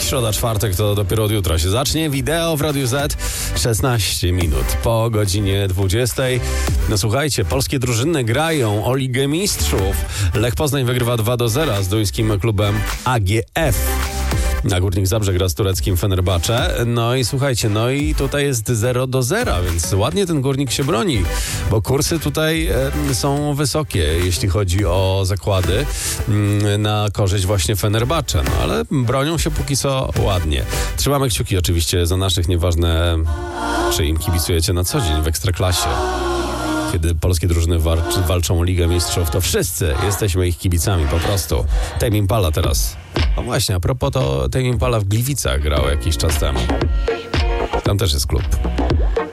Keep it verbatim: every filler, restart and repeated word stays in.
Środa, czwartek to dopiero od jutra się zacznie. Wideo w Radiu Z, szesnaście minut po godzinie dwudziestej. No słuchajcie, polskie drużyny grają o Ligę Mistrzów. Lech Poznań wygrywa dwa do zera z duńskim klubem A G F. A Górnik Zabrze gra z tureckim Fenerbahce. No i słuchajcie, no i tutaj jest zero do zera, więc ładnie ten Górnik się broni, bo kursy tutaj e, są wysokie, jeśli chodzi o zakłady m, na korzyść właśnie Fenerbahce. No ale bronią się póki co ładnie. Trzymamy kciuki oczywiście za naszych, nieważne czy im kibicujecie na co dzień w Ekstraklasie. Kiedy polskie drużyny walczy, walczą o Ligę Mistrzów, to wszyscy jesteśmy ich kibicami, po prostu. Tame Impala teraz. No właśnie, a propos, to Tame Impala w Gliwicach grał jakiś czas temu. Tam też jest klub.